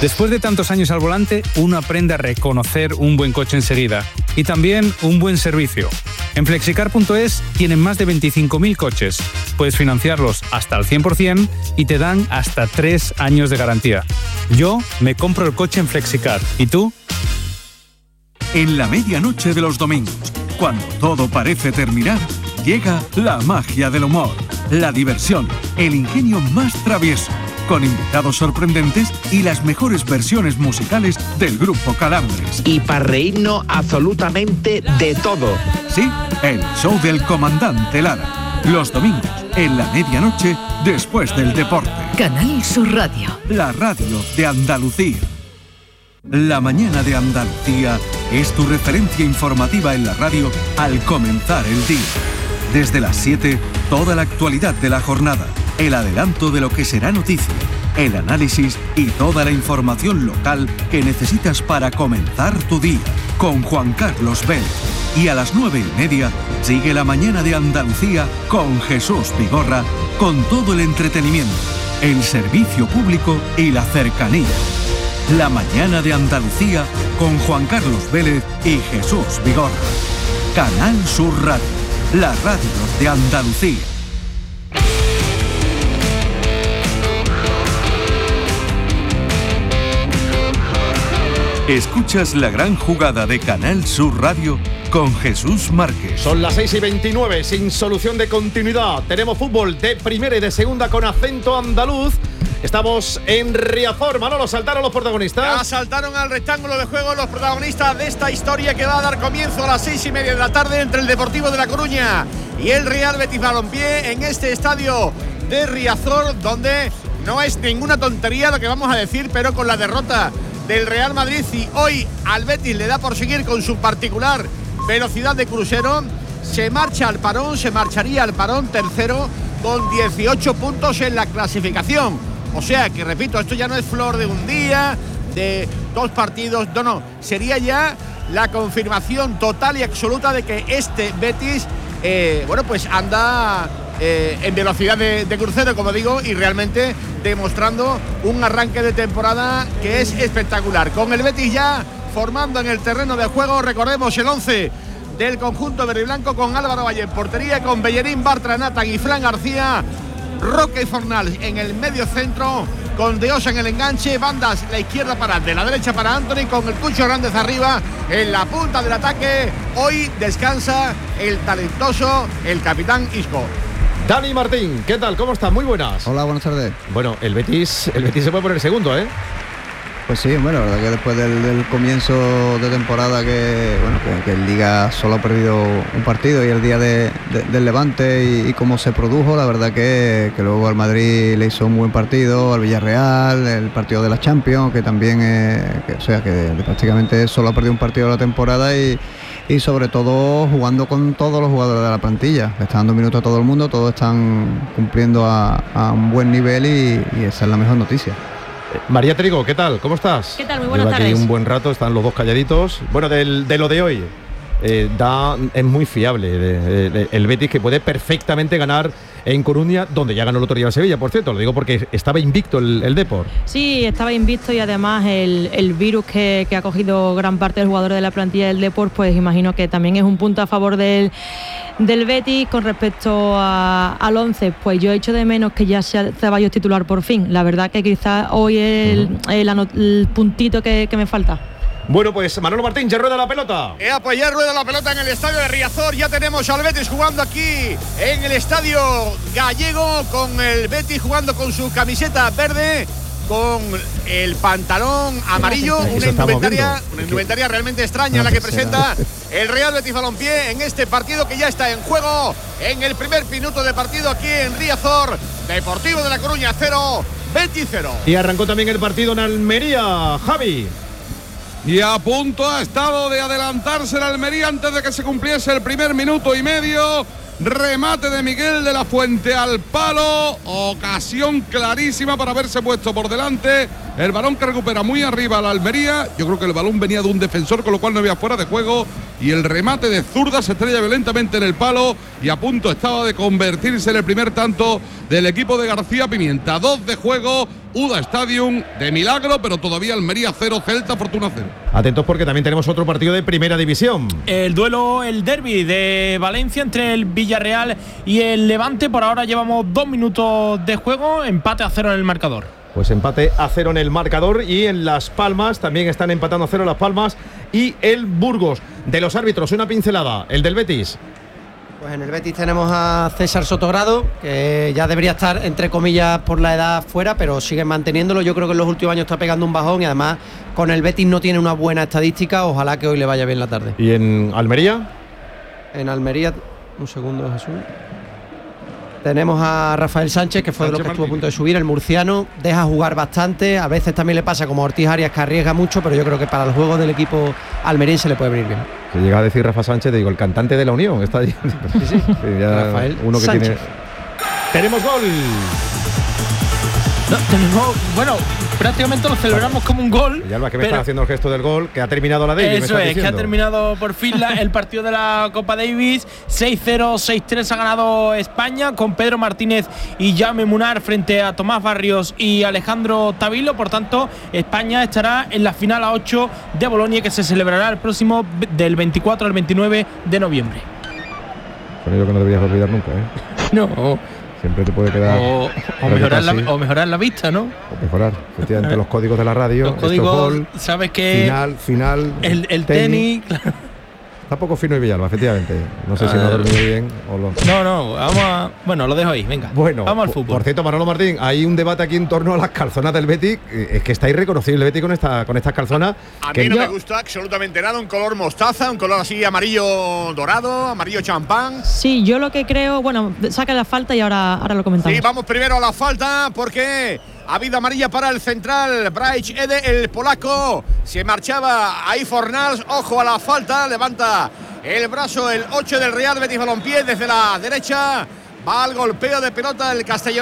Después de tantos años al volante, uno aprende a reconocer un buen coche enseguida y también un buen servicio. En Flexicar.es tienen más de 25.000 coches. Puedes financiarlos hasta al 100% y te dan hasta 3 años de garantía. Yo me compro el coche en Flexicar. ¿Y tú? En la medianoche de los domingos, cuando todo parece terminar, llega la magia del humor, la diversión, el ingenio más travieso, con invitados sorprendentes y las mejores versiones musicales del grupo Calambres. Y para reírnos absolutamente de todo. Sí, el show del comandante Lara. Los domingos, en la medianoche, después del deporte. Canal Sur Radio. La radio de Andalucía. La mañana de Andalucía es tu referencia informativa en la radio al comenzar el día. Desde las 7, toda la actualidad de la jornada, el adelanto de lo que será noticia, el análisis y toda la información local que necesitas para comenzar tu día, con Juan Carlos Vélez. Y a las 9:30 sigue la mañana de Andalucía con Jesús Vigorra, con todo el entretenimiento, el servicio público y la cercanía. La mañana de Andalucía con Juan Carlos Vélez y Jesús Vigorra. Canal Sur Radio, la radio de Andalucía. Escuchas la gran jugada de Canal Sur Radio con Jesús Márquez. Son las 6:29, sin solución de continuidad. Tenemos fútbol de primera y de segunda con acento andaluz. Estamos en Riazor. Manolo, ¿saltaron los protagonistas? Ya saltaron al rectángulo de juego los protagonistas de esta historia que va a dar comienzo a las 6:30 de la tarde entre el Deportivo de La Coruña y el Real Betis Balompié en este estadio de Riazor, donde no es ninguna tontería lo que vamos a decir, pero con la derrota del Real Madrid y hoy al Betis le da por seguir con su particular velocidad de crucero, se marcharía al parón tercero con 18 puntos en la clasificación. O sea que, repito, esto ya no es flor de un día, de 2 partidos, no, sería ya la confirmación total y absoluta de que este Betis, pues anda en velocidad de crucero, como digo, y realmente demostrando un arranque de temporada que es espectacular. Con el Betis ya formando en el terreno de juego, recordemos el 11 del conjunto verde y blanco, con Álvaro Valle en portería, con Bellerín, Bartra, Nathan y Fran García, Roque y Fornal en el medio centro, con De Osa en el enganche, bandas la izquierda para de la derecha para Anthony, con el Cucho Hernández arriba en la punta del ataque. Hoy descansa el talentoso, el capitán Isco. Dani Martín, ¿qué tal? ¿Cómo estás? Muy buenas. Hola, buenas tardes. Bueno, el Betis se puede poner segundo, ¿eh? Pues sí, bueno, la verdad que después del comienzo de temporada que el Liga solo ha perdido un partido y el día del Levante y cómo se produjo, la verdad que luego al Madrid le hizo un buen partido, al Villarreal, el partido de la Champions, que también, que prácticamente solo ha perdido un partido de la temporada y sobre todo jugando con todos los jugadores de la plantilla, le está dando minutos a todo el mundo, todos están cumpliendo a un buen nivel y esa es la mejor noticia. María Trigo, ¿qué tal? ¿Cómo estás? ¿Qué tal? Muy buenas tardes. Lleva aquí un buen rato, están los dos calladitos. Bueno, de lo de hoy, es muy fiable. El Betis, que puede perfectamente ganar en Coruña, donde ya ganó el otro día en Sevilla, por cierto. Lo digo porque estaba invicto el Depor. Sí, estaba invicto y además el virus que ha cogido gran parte de los jugadores de la plantilla del Depor, pues imagino que también es un punto a favor del Betis. Con respecto al 11, pues yo echo de menos que ya sea Ceballos titular por fin. La verdad que quizás hoy es el puntito que me falta. Bueno, pues Manolo Martín, ya rueda la pelota. Pues ya rueda la pelota en el estadio de Riazor. Ya tenemos al Betis jugando aquí en el estadio gallego, con el Betis jugando con su camiseta verde, con el pantalón amarillo. Una indumentaria realmente extraña la que presenta el Real Betis Balompié en este partido que ya está en juego. En el primer minuto de partido aquí en Riazor, Deportivo de La Coruña 0, Betis 0. Y arrancó también el partido en Almería, Javi. Y a punto ha estado de adelantarse el Almería antes de que se cumpliese el primer minuto y medio. Remate de Miguel de la Fuente al palo. Ocasión clarísima para haberse puesto por delante. El balón que recupera muy arriba la Almería. Yo creo que el balón venía de un defensor, con lo cual no había fuera de juego. Y el remate de zurda se estrella violentamente en el palo. Y a punto estaba de convertirse en el primer tanto del equipo de García Pimienta. 2 de juego. UDA Stadium, de milagro, pero todavía Almería 0, Celta Fortuna 0. Atentos porque también tenemos otro partido de primera división. El duelo, el derbi de Valencia entre el Villarreal y el Levante. Por ahora llevamos 2 minutos de juego, empate a 0 en el marcador. Pues empate a 0 en el marcador, y en Las Palmas también están empatando a 0 Las Palmas y el Burgos. De los árbitros, una pincelada, el del Betis. Pues en el Betis tenemos a César Sotogrado, que ya debería estar, entre comillas, por la edad fuera, pero siguen manteniéndolo. Yo creo que en los últimos años está pegando un bajón y además con el Betis no tiene una buena estadística. Ojalá que hoy le vaya bien la tarde. ¿Y en Almería? En Almería, un segundo, Jesús. Tenemos a Rafael Sánchez, que fue de los que estuvo a punto de subir. El murciano deja jugar bastante. A veces también le pasa como a Ortiz Arias, que arriesga mucho, pero yo creo que para el juego del equipo almeriense le puede venir bien. Si llega a decir Rafa Sánchez, te digo, el cantante de la Unión está allí. Sí. Rafael uno que Sánchez. Tenemos gol. No, tenemos, bueno, prácticamente lo celebramos como un gol. Y Alba, que me está haciendo el gesto del gol, que ha terminado la Davis. Eso es, que ha terminado por fin el partido de la Copa Davis. 6-0, 6-3 ha ganado España, con Pedro Martínez y Jaume Munar frente a Tomás Barrios y Alejandro Tavilo. Por tanto, España estará en la final a 8 de Bolonia, que se celebrará el próximo del 24 al 29 de noviembre. Con ello que no deberías olvidar nunca, ¿eh? No. Siempre te puede quedar. O mejorar la vista, ¿no? O mejorar. Efectivamente, los códigos de la radio. Los códigos, gol, sabes que. Final. El tenis. Claro. Está poco fino y Villalba, efectivamente. No sé si no ha dormido bien o lo. No, vamos a. Bueno, lo dejo ahí, venga. Bueno, vamos al fútbol. Por cierto, Manolo Martín, hay un debate aquí en torno a las calzonas del Betis. Es que está irreconocible el Betis con estas calzonas. A mí no me gusta absolutamente nada, un color mostaza, un color así amarillo dorado, amarillo champán. Sí, yo lo que creo, bueno, saca la falta y ahora lo comentamos. Sí, vamos primero a la falta porque ha habido amarilla para el central, Braic Ede, el polaco. Se marchaba ahí Fornals, ojo a la falta, levanta el brazo el 8 del Real Betis Balompié desde la derecha. Va al golpeo de pelota el Castellón.